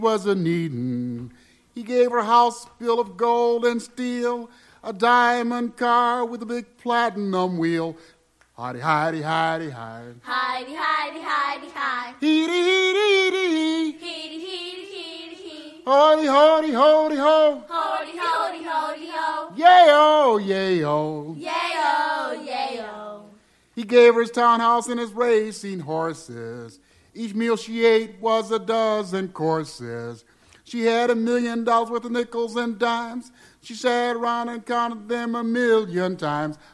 was a needin'. He gave her a house built of gold and steel, a diamond car with a big platinum wheel. Hidey, hidey, hidey, hidey. Hidey, hidey, hidey, hidey. Heedy, heedy, heedy. Heedy, heedy, heedy, heedy. Hody, hody, hody, ho. Hody, hody, hody, ho. Yay-o, yay-o. Yay-o, yay-o. He gave her his townhouse and his racing horses. Each meal she ate was a dozen courses. She had $1 million worth of nickels and dimes. She sat around and counted them 1,000,000 times.